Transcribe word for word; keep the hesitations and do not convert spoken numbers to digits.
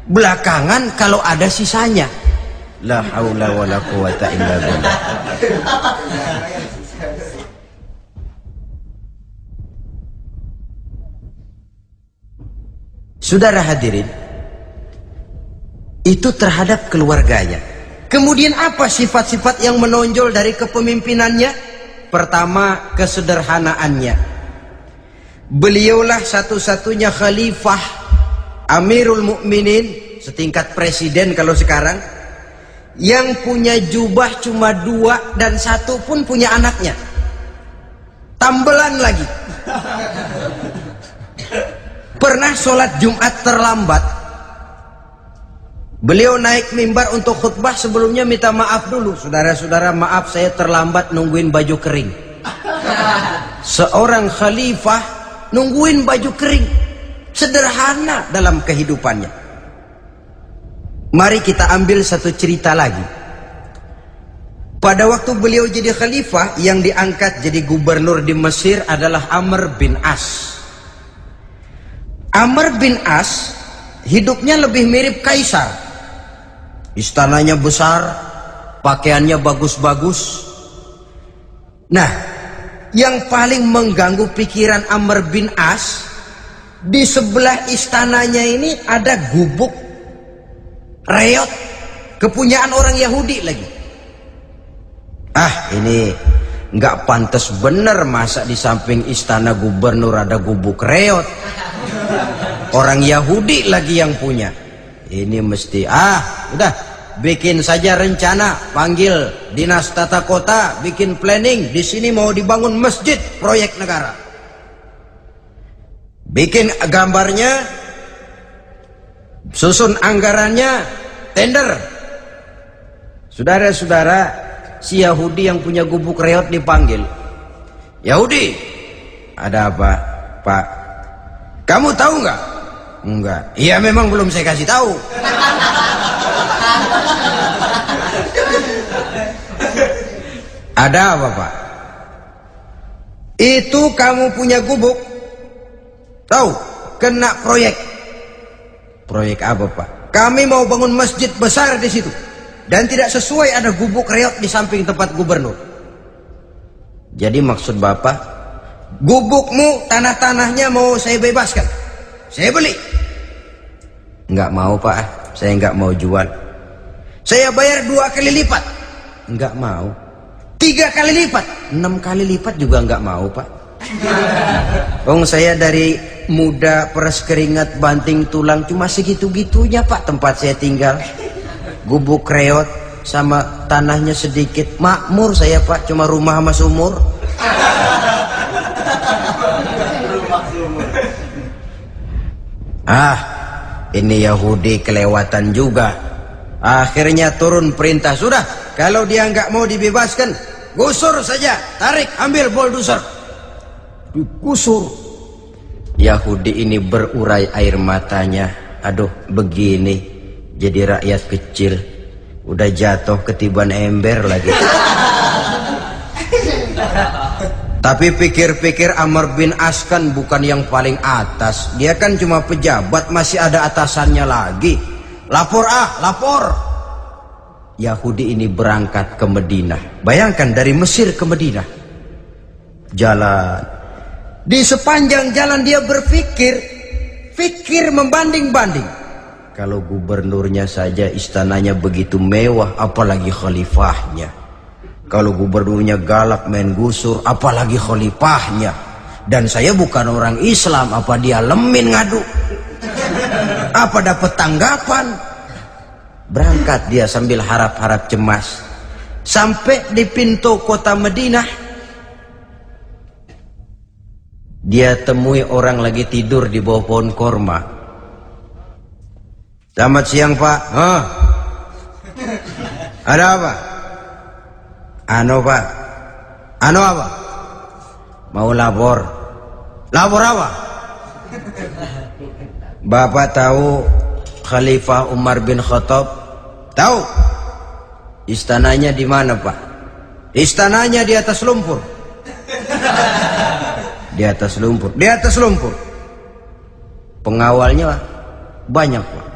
Belakangan kalau ada sisanya. La haula wala quwata illa billah. Saudara hadirin, itu terhadap keluarganya. Kemudian apa sifat-sifat yang menonjol dari kepemimpinannya? Pertama, kesederhanaannya. Beliaulah satu-satunya khalifah, Amirul Mukminin, setingkat presiden kalau sekarang, yang punya jubah cuma dua dan satu pun punya anaknya. Tambelan lagi. Pernah sholat Jumat terlambat, beliau naik mimbar untuk khutbah, sebelumnya minta maaf dulu. Saudara-saudara, maaf saya terlambat nungguin baju kering. Seorang khalifah nungguin baju kering. Sederhana dalam kehidupannya. Mari kita ambil satu cerita lagi. Pada waktu beliau jadi khalifah, yang diangkat jadi gubernur di Mesir adalah Amr bin As. Amr bin As hidupnya lebih mirip kaisar. Istananya besar, pakaiannya bagus-bagus. Nah, yang paling mengganggu pikiran Amr bin As, di sebelah istananya ini ada gubuk reot, kepunyaan orang Yahudi lagi. Ah, ini nggak pantas bener, masa di samping istana gubernur ada gubuk reot. Orang Yahudi lagi yang punya. Ini mesti, ah, udah bikin saja rencana, panggil dinas tata kota, bikin planning. Di sini mau dibangun masjid, proyek negara. Bikin gambarnya, susun anggarannya, tender. Saudara-saudara, si Yahudi yang punya gubuk reot dipanggil. Yahudi, ada apa, Pak? Kamu tahu nggak? Enggak. Iya, memang belum saya kasih tahu. Ada apa, Pak? Itu kamu punya gubuk, tahu, kena proyek. Proyek apa, Pak? Kami mau bangun masjid besar di situ, dan tidak sesuai ada gubuk reot di samping tempat gubernur. Jadi maksud Bapak, gubukmu, tanah-tanahnya mau saya bebaskan, saya beli. Enggak mau, Pak, saya enggak mau jual. Saya bayar dua kali lipat. Enggak mau. Tiga kali lipat, enam kali lipat juga enggak mau, Pak. Wong saya dari muda peres keringat banting tulang cuma segitu-gitunya, Pak, tempat saya tinggal. Gubuk reot sama tanahnya sedikit, makmur saya, Pak, cuma rumah sama sumur. Ah, ini Yahudi kelewatan juga. Akhirnya turun perintah, sudah, kalau dia nggak mau dibebaskan, gusur saja, tarik, ambil bulldozer. Digusur. Yahudi ini berurai air matanya. Aduh, begini jadi rakyat kecil, udah jatuh ketiban ember lagi. Tapi pikir-pikir Amr bin As kan bukan yang paling atas. Dia kan cuma pejabat, masih ada atasannya lagi. Lapor ah, lapor. Yahudi ini berangkat ke Madinah. Bayangkan dari Mesir ke Madinah. Jalan. Di sepanjang jalan dia berpikir, pikir membanding-banding. Kalau gubernurnya saja istananya begitu mewah, apalagi khalifahnya. Kalau gubernurnya galak main gusur, apalagi khalifahnya. Dan saya bukan orang Islam, apa dia lemin ngadu? Apa dapat tanggapan? Berangkat dia sambil harap-harap cemas. Sampai di pintu kota Madinah, dia temui orang lagi tidur di bawah pohon korma. Selamat siang, Pak. Hah? Ada apa? Ano, Pak? Ano apa? Mau lapor. Lapor apa? Bapak tahu Khalifah Umar bin Khattab? Tahu? Istananya di mana, Pak? Istananya di atas lumpur. Di atas lumpur. Di atas lumpur. Pengawalnya banyak, Pak.